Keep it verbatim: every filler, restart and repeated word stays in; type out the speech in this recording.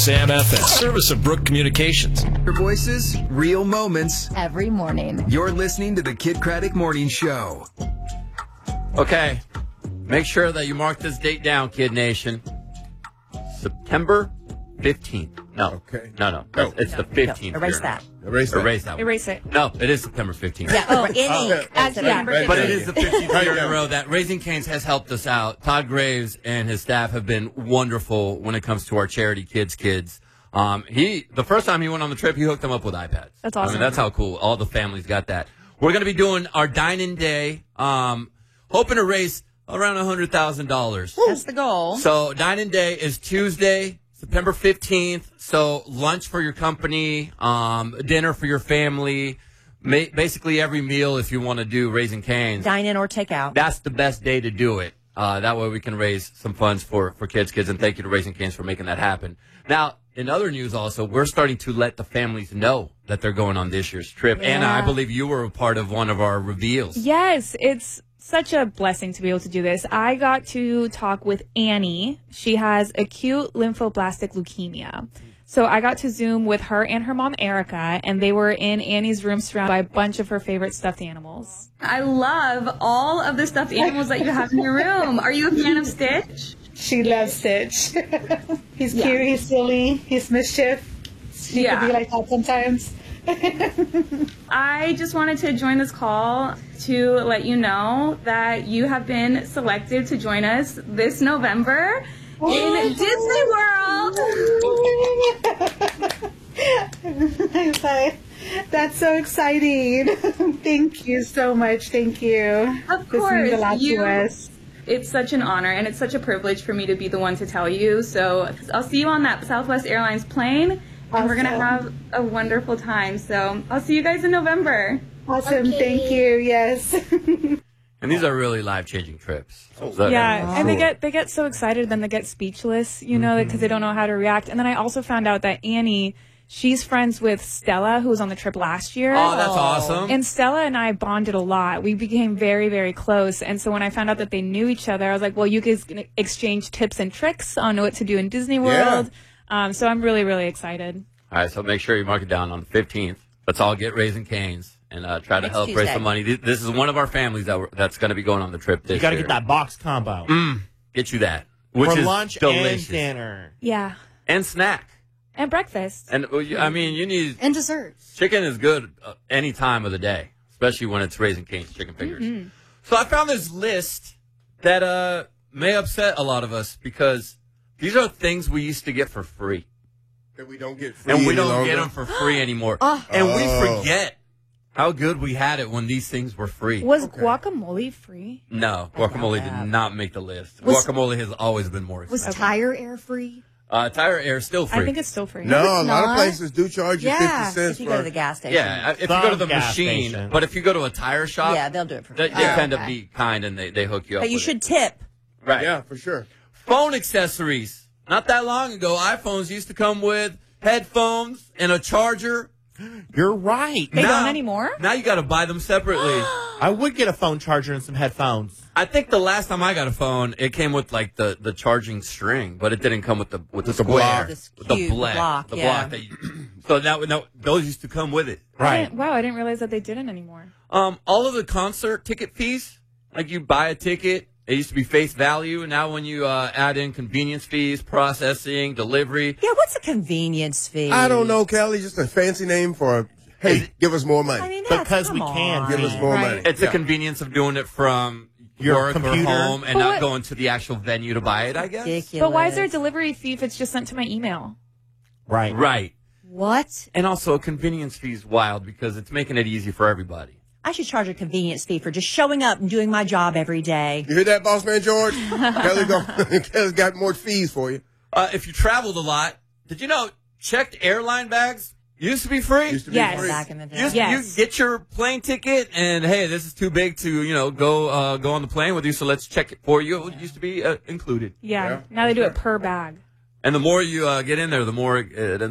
Sam F M, service of Brook Communications. Your voices, real moments. Every morning. You're listening to the Kid Craddock Morning Show. Okay. Make sure that you mark this date down, Kid Nation. September fifteenth. No. Okay. No, no. That's, it's the fifteenth. No, erase here. that. Erase that. Erase that one. Erase it. No, it is September fifteenth. Yeah, oh, in Oh, ink. yeah. As September Right. But it fifteenth. is the fifteenth year in a row that Raising Cane's has helped us out. Todd Graves and his staff have been wonderful when it comes to our charity Kids Kids. Um, he the first time he went on the trip, he hooked them up with iPads. That's I awesome. mean, that's how cool. All the families got that. We're going to be doing our dine-in day, um, hoping to raise around one hundred thousand dollars. That's the goal. So dine-in day is Tuesday, September fifteenth. So lunch for your company, um, dinner for your family, ma- basically every meal if you want to do Raising Cane's. Dine in or take out. That's the best day to do it. Uh, that way we can raise some funds for, for Kids Kids, and thank you to Raising Cane's for making that happen. Now, in other news also, we're starting to let the families know that they're going on this year's trip. Yeah. Anna, I believe you were a part of one of our reveals. Yes, it's such a blessing to be able to do this. I got to talk with Annie. She has acute lymphoblastic leukemia. So I got to Zoom with her and her mom, Erica, and they were in Annie's room surrounded by a bunch of her favorite stuffed animals. I love all of the stuffed animals that you have in your room. Are you a fan of Stitch? She loves Stitch. He's Yeah. cute, he's silly, he's mischief. She Yeah. could be like that sometimes. I just wanted to join this call to let you know that you have been selected to join us this November in Disney World. I'm sorry. That's so exciting. Thank you so much. Thank you. Of This means a lot course, you- to us. It's such an honor and it's such a privilege for me to be the one to tell you. So I'll see you on that Southwest Airlines plane, and we're going to Awesome. have a wonderful time. So I'll see you guys in November. Awesome. Thank you. Yes. And these are really life-changing trips. So- Yeah, and they get they get so excited, then they get speechless, you know, because they don't know how to react. And then I also found out that Annie, she's friends with Stella, who was on the trip last year. Oh, that's awesome. And Stella and I bonded a lot. We became very, very close. And so when I found out that they knew each other, I was like, well, you guys can exchange tips and tricks on what to do in Disney World. Um, so I'm really, really excited. All right, so make sure you mark it down on the fifteenth. Let's all get Raising Cane's and uh, try to Next help raise Tuesday. some money. This, this is one of our families that we're, that's going to be going on the trip this You got to year. get that box combo Get you that. Which for is lunch delicious. and dinner. Yeah. And snack. And breakfast. And, uh, you- I mean, you need... And desserts. Chicken is good uh, any time of the day, especially when it's Raising Cane's chicken fingers. Mm-hmm. So I found this list that uh, may upset a lot of us because these are things we used to get for free. That we don't get free And we any don't longer. get them for free anymore. Oh. And we Oh. forget how good we had it when these things were free. Was guacamole free? No, guacamole that. did not make the list. Was- guacamole has always been more Was expensive. tire air free? Uh, Tire Air is still free. I think it's still free. No, a lot not. of places do charge you Yeah, fifty cents if you for go to the gas station. Yeah, if you Some go to the gas machine, station. but if you go to a tire shop, Yeah, they'll do it for they, free. they Oh, tend to okay. be kind and they, they hook you up. But you with should it. tip. right? Yeah, for sure. Phone accessories. Not that long ago, iPhones used to come with headphones and a charger. You're right. They Now- don't anymore? Now you got to buy them separately. I would get a phone charger and some headphones. I think the last time I got a phone, it came with like the, the charging string, but it didn't come with the with the, With the square, block. This with the cube, the block, block, the yeah. block. That you, so that no, those used to come with it. I Right. didn't- wow, I didn't realize that they didn't anymore. Um, all of the concert ticket fees, like you buy a ticket, it used to be face value. Now when you uh, add in convenience fees, processing, delivery, Yeah, what's a convenience fee? I don't know, Kelly. Just a fancy name for, hey, give us more money. I mean, that's, Because come we can. on. give us more Right. money. it's Yeah. the convenience of doing it from Your work computer. or home and But not what- going to the actual venue to buy it, I guess. Ridiculous. But why is there a delivery fee if it's just sent to my email? Right. Right. What? And also a convenience fee is wild because it's making it easy for everybody. I should charge a convenience fee for just showing up and doing my job every day. You hear that, boss man George? Kelly go, Kelly's got more fees for you. Uh, if you traveled a lot, did you know checked airline bags used to be free? Used to be Yes. free. Back in the day. You, used- Yes. you get your plane ticket, and hey, this is too big to you know go uh, go on the plane with you, so let's check it for you. It used to be uh, included, Yeah. Yeah, Now they do it per bag. and the more you uh, get in there, the more uh,